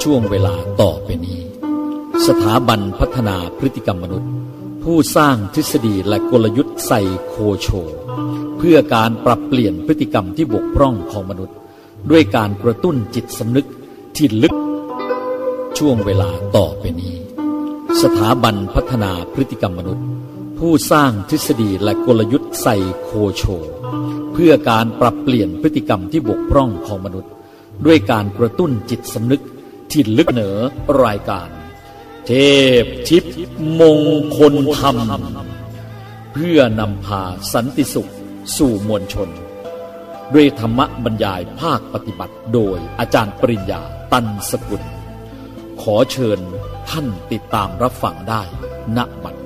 ช่วงเวลาต่อไปนี้สถาบันพัฒนาพฤติกรรมมนุษย์ผู้สร้างทฤษฎีและกลยุทธ์ไซโคโชเพื่อการปรับเปลี่ยนพฤติกรรมที่บกพร่องของมนุษย์ด้วยการกระตุ้นจิตสำนึกที่ลึกช่วงเวลาต่อไปนี้สถาบันพัฒนาพฤติกรรมมนุษย์ผู้สร้างทฤษฎีและกลยุทธ์ไซโคโชเพื่อการปรับเปลี่ยนพฤติกรรมที่บกพร่องของมนุษย์ด้วยการกระตุ้นจิตสำนึกที่ลึกเหนือรายการเทพทิพย์มงคลธรรมเพื่อนำพาสันติสุขสู่มวลชนด้วยธรรมบรรยายภาคปฏิบัติโดยอาจารย์ปริญญาตันสกุลขอเชิญท่านติดตามรับฟังได้ณบัด